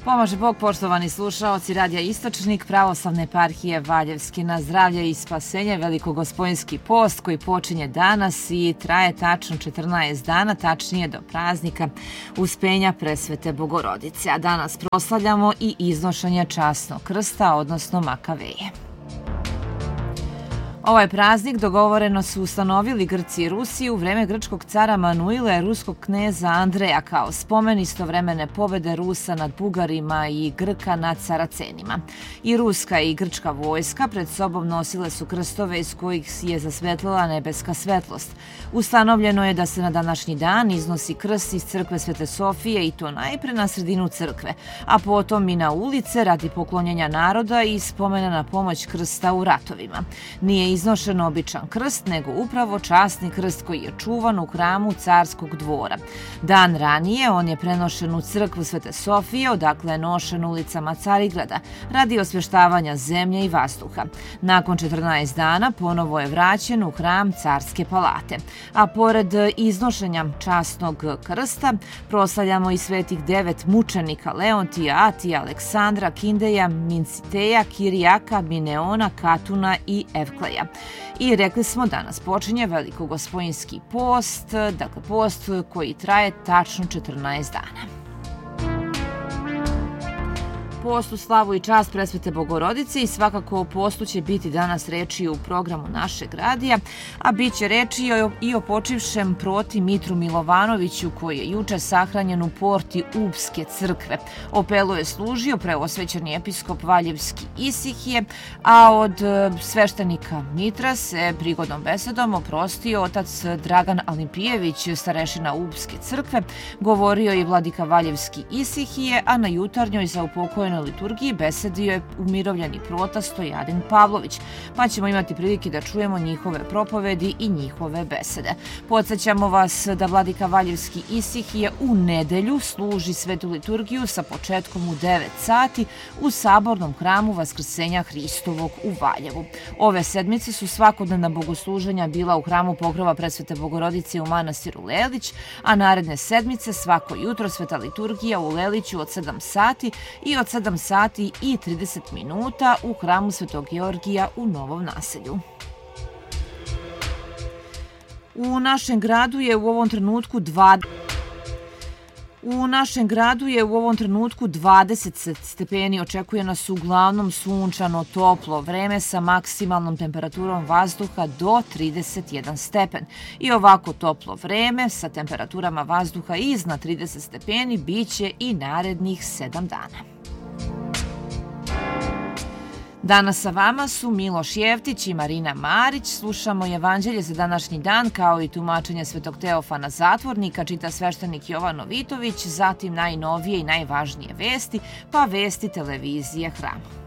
Pomaže Bog, poštovani slušaoci Radija Istočnik, Pravoslavne eparhije Valjevske, na zdravlje i spasenje, Velikogospojinski post koji počinje danas i traje tačno 14 dana, tačnije do praznika Uspenja Presvete Bogorodice. A danas proslavljamo i iznošenje časnog krsta, odnosno Makaveje. Ovaj praznik dogovoreno su ustanovili Grci i Rusi u vreme grčkog cara Manuila i ruskog kneza Andreja kao spomen istovremene pobede Rusa nad Bugarima i Grka nad Saracenima. I ruska i grčka vojska pred sobom nosile su krstove iz kojih je zasvetlila nebeska svetlost. Ustanovljeno je da se na današnji dan iznosi krst iz crkve Svete Sofije i to najpre na sredinu crkve, a potom i na ulice radi poklonjenja naroda i spomena na pomoć krsta u ratovima. Nije iznošen običan krst, nego upravo časni krst koji je čuvan u hramu carskog dvora. Dan ranije on je prenošen u crkvu Svete Sofije, odakle je nošen ulicama Carigrada, radi osveštavanja zemlje i vazduha. Nakon 14 dana ponovo je vraćen u hram carske palate. A pored iznošenja časnog krsta, proslavljamo i svetih 9 mučenika Leontija, Atija, Aleksandra, Kindeja, Minciteja, Kirijaka, Mineona, Katuna i Evkleja. I rekli smo, danas počinje Velikogospojinski post, dakle post koji traje tačno 14 dana. Post u slavu i čast Presvete Bogorodice i svakako o postu će biti danas reči u programu našeg radija, a bit će reči i o počivšem proti Mitru Milovanoviću koji je juče sahranjen u porti Upske crkve. Opelu je služio preosvećeni episkop Valjevski Isihije, a od sveštenika Mitra se prigodnom besedom oprostio otac Dragan Alimpijević, starešina Upske crkve, govorio je vladika Valjevski Isihije, a na jutarnjoj za upokojenu liturgiji besedio je umirovljeni prota Stojadin Pavlović, pa ćemo imati prilike da čujemo njihove propovedi i njihove besede. Podsećamo vas da vladika Valjevski Isihije u nedelju služi svetu liturgiju sa početkom u 9 sati u sabornom hramu Vaskrsenja Hristovog u Valjevu. Ove sedmice su svakodnevna bogosluženja bila u hramu Pokrova Presvete Bogorodice u manastiru Lelić, a naredne sedmice svako jutro sveta liturgija u Leliću od 7 sati i od 7 sati i 30 minuta u hramu Svetog Georgija u Novom naselju. U našem gradu je u ovom trenutku 20 stepeni, očekuje nas uglavnom sunčano toplo vreme sa maksimalnom temperaturom vazduha do 31 stepen. I ovako toplo vreme sa temperaturama vazduha iznad 30 stepeni biće i narednih 7 dana. Danas sa vama su Miloš Jeftić i Marina Marić. Slušamo Evanđelje za današnji dan kao i tumačenje Svetog Teofana Zatvornika, čita sveštenik Jovan Novitović, zatim najnovije i najvažnije vesti, pa vesti televizije Hram.